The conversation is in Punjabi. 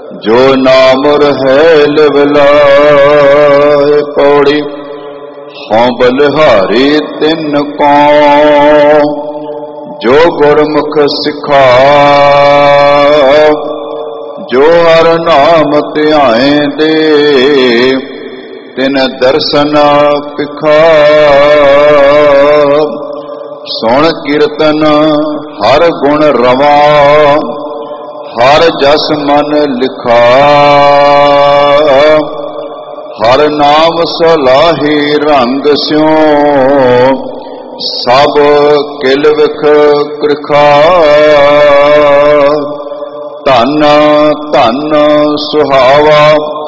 ਜੋ ਨਾਮ ਰਹਿ ਲਿਵਲਾਏ। ਪੌੜੀ ਹਉ ਬਲਿਹਾਰੀ ਤਿਨ ਕੋ ਜੋ ਗੁਰਮੁਖ ਸਿਖਾਏ। ਜੋ ਹਰ ਨਾਮ ਧਿਆਏ ਦੇ ਤਿਨ ਦਰਸ਼ਨ ਪਿਖਾਏ। ਸੁਣ ਕੀਰਤਨ ਹਰ ਗੁਣ ਰਵਾ ਹਰ ਜਸ ਮਨ ਲਿਖਾਏ। ਹਰ ਨਾਮ ਸਲਾਹੀ ਰੰਗ ਸਿਉ ਸਭ ਕਿਲ ਵਿਖ ਕ੍ਰਿਖਾਏ। ਧਨ ਧਨ ਸੁਹਾਵਾ